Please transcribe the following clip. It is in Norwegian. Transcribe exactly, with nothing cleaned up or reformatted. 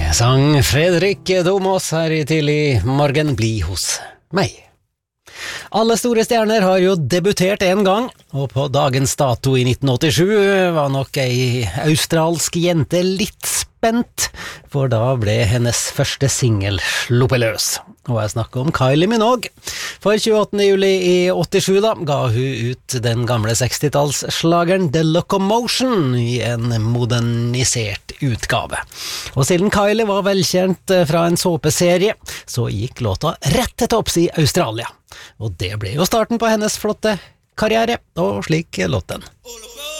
sang Fredrik Domås her i tidlig morgen, bli hos meg. Alle store stjerner har jo debutert en gang, og på dagens dato i nitten åttisju var nok ei australsk jente litt spent, for da ble hennes første single sluppet løs. Og jeg snakker om Kylie Minogue. For tjueåttende juli i åttisju da, ga hun ut den gamle sekstitallsslageren The Locomotion i en modernisert utgave. Og siden Kylie var velkjent fra en såpeserie, så gikk låta rett til topps i Australia. Og det ble jo starten på hennes flotte karriere, og slik låt den.